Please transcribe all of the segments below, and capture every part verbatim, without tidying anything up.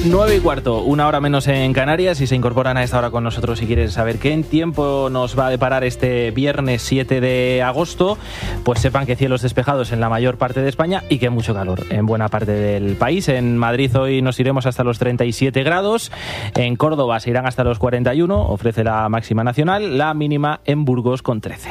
nueve y cuarto, una hora menos en Canarias, y se incorporan a esta hora con nosotros si quieres saber qué tiempo nos va a deparar este viernes siete de agosto. Pues sepan que cielos despejados en la mayor parte de España y que mucho calor en buena parte del país. En Madrid hoy nos iremos hasta los treinta y siete grados, en Córdoba se irán hasta los cuarenta y uno, ofrece la máxima nacional, la mínima en Burgos con trece.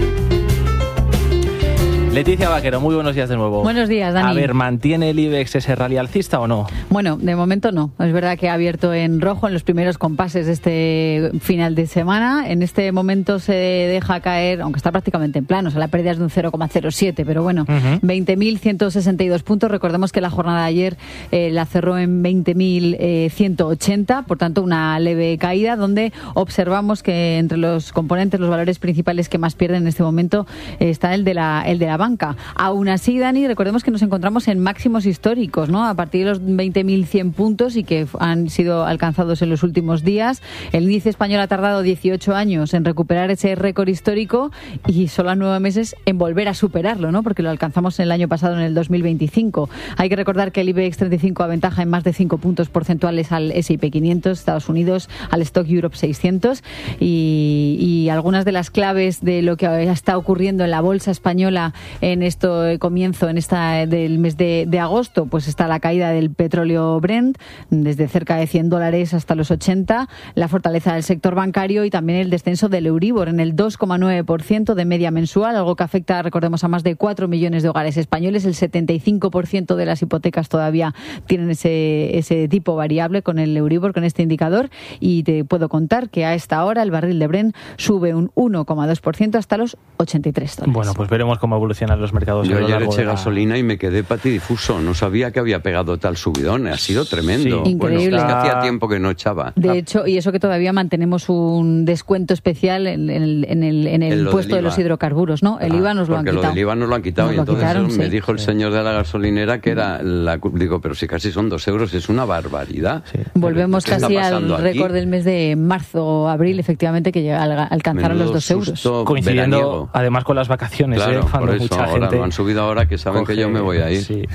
Leticia Vaquero, muy buenos días de nuevo. Buenos días, Dani. A ver, ¿mantiene el IBEX ese rally alcista o no? Bueno, de momento no. Es verdad que ha abierto en rojo en los primeros compases de este final de semana. En este momento se deja caer, aunque está prácticamente en plano, o sea, la pérdida es de un cero coma cero siete, pero bueno, uh-huh. veinte mil ciento sesenta y dos puntos. Recordemos que la jornada de ayer eh, la cerró en veinte mil ciento ochenta, por tanto una leve caída, donde observamos que entre los componentes, los valores principales que más pierden en este momento eh, está el de la, el de la banca. Aún así, Dani, recordemos que nos encontramos en máximos históricos, ¿no? A partir de los veinte mil cien puntos y que han sido alcanzados en los últimos días. El índice español ha tardado dieciocho años en recuperar ese récord histórico y solo a nueve meses en volver a superarlo, ¿no? Porque lo alcanzamos el año pasado, en el dos mil veinticinco. Hay que recordar que el IBEX treinta y cinco aventaja en más de cinco puntos porcentuales al ese y pe quinientos, Estados Unidos, al Stock Europe seiscientos, y, y algunas de las claves de lo que está ocurriendo en la bolsa española en este comienzo, en esta del mes de, de agosto, pues está la caída del petróleo Brent desde cerca de cien dólares hasta los ochenta, la fortaleza del sector bancario y también el descenso del Euribor en el dos coma nueve por ciento de media mensual, algo que afecta, recordemos, a más de cuatro millones de hogares españoles. El setenta y cinco por ciento de las hipotecas todavía tienen ese, ese tipo variable con el Euribor, con este indicador, y te puedo contar que a esta hora el barril de Brent sube un uno coma dos por ciento hasta los ochenta y tres dólares. Bueno, pues veremos cómo evoluciona los mercados. Yo ayer eché la... gasolina y me quedé patidifuso. No sabía que había pegado tal subidón. Ha sido tremendo. Sí, increíble. Bueno, es que hacía tiempo que no echaba. De hecho, y eso que todavía mantenemos un descuento especial en, en el, en el, en el impuesto de los hidrocarburos, ¿no? El ah, I V A nos lo han quitado. Porque lo del I V A nos lo han quitado. Nos y entonces quitaron, me sí. dijo el señor de la gasolinera que era la... Digo, pero si casi son dos euros, es una barbaridad. Sí. Volvemos casi al récord del mes de marzo o abril, efectivamente, que llega a alcanzar Menudo los dos euros. Coincidiendo veraniego. Además con las vacaciones, claro, ¿eh? Cuando por eso, mucha ahora gente lo han subido ahora que saben coge, que yo me voy a ir. Sí.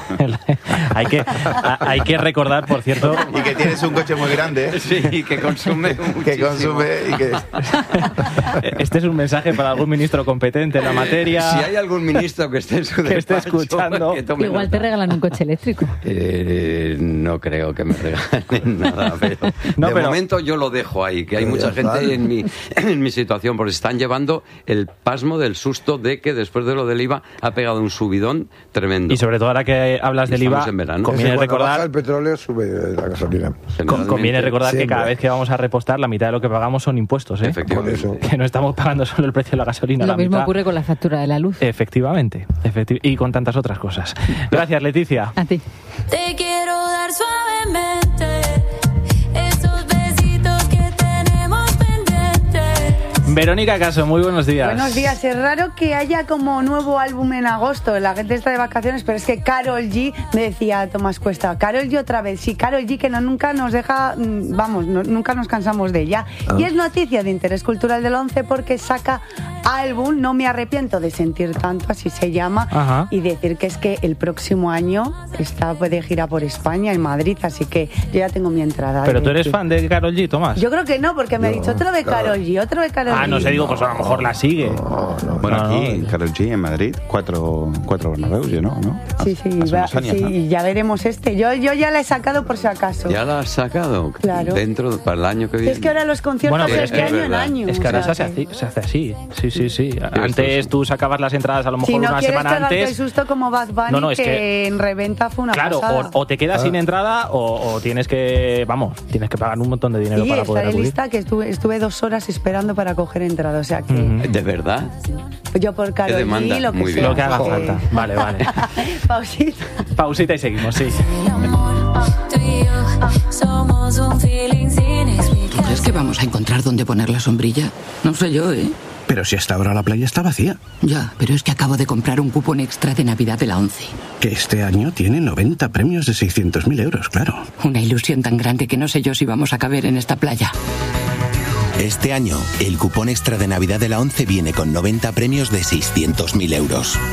hay, que, hay que recordar, por cierto... Y que tienes un coche muy grande, ¿eh? Sí, y que consume muchísimo. Que consume y que... Este es un mensaje para algún ministro competente en la materia. Si hay algún ministro que esté en su que esté escuchando... Que Igual nota. Te regalan un coche eléctrico. Eh, no creo que me regalen nada, pero no, de pero... momento yo lo dejo ahí, que hay mucha gente en mi, en mi situación, porque están llevando el pasmo del susto de que después de lo del I V A ha pegado un subidón tremendo. Y sobre todo ahora que hablas del I V A, conviene Ese recordar... baja el petróleo, sube la gasolina. Conviene recordar Siempre. que cada vez que vamos a repostar, la mitad de lo que pagamos son impuestos, ¿eh? Efectivamente. Que no estamos pagando solo el precio de la gasolina. Lo la mismo mitad... ocurre con la factura de la luz. Efectivamente. Efecti... Y con tantas otras cosas. Gracias, Leticia. A ti. Te quiero dar suavemente esos besitos que tenemos pendientes. Verónica Caso, muy buenos días. Buenos días. Es raro que haya como nuevo álbum en agosto. La gente está de vacaciones, pero es que Karol G, me decía Tomás Cuesta, Karol G otra vez. Sí, Karol G, que no, nunca nos deja, vamos, no, nunca nos cansamos de ella. Ah. Y es noticia de interés cultural del once porque saca álbum No me arrepiento de sentir tanto, así se llama. Ajá. Y decir que es que el próximo año está de gira por España, en Madrid, así que yo ya tengo mi entrada. ¿Pero tú eres fan de Karol G, Tomás? Yo creo que no, porque me no, ha dicho otro de Karol G, otro de Karol G. Ah, no sé, digo, pues a lo mejor la sigue. No, no. Bueno, no, aquí, no. Karol G en Madrid, cuatro, cuatro Bernabéus, ¿no? ¿no? Sí, sí, va, años, sí ¿no? Ya veremos este. Yo, yo ya la he sacado por si acaso. ¿Ya la has sacado? Claro. Dentro, para el año que viene. Es que ahora los conciertos bueno, se es que año es en año. Es que ahora o sea, se, hace, se hace así. Sí, sí, sí. sí Antes tú sacabas las entradas a lo mejor si no una semana antes. Si no quieres el susto como Bad Bunny, no, no, es que, que en reventa fue una claro, pasada. Claro, o, o te quedas ah. sin entrada o, o tienes que, vamos, tienes que pagar un montón de dinero y para poder acudir. Y lista que estuve, estuve dos horas esperando para coger entrada, o sea que... Mm-hmm. ¿De verdad? Yo por Karol G, lo que Muy sea. Lo que haga que... falta. Vale, vale. Pausita. Pausita y seguimos, sí. ¿Tú crees que vamos a encontrar dónde poner la sombrilla? No sé yo, ¿eh? Pero si hasta ahora la playa está vacía. Ya, pero es que acabo de comprar un cupón extra de Navidad de la ONCE. Que este año tiene noventa premios de seiscientos mil euros, claro. Una ilusión tan grande que no sé yo si vamos a caber en esta playa. Este año, el cupón extra de Navidad de la ONCE viene con noventa premios de seiscientos mil euros.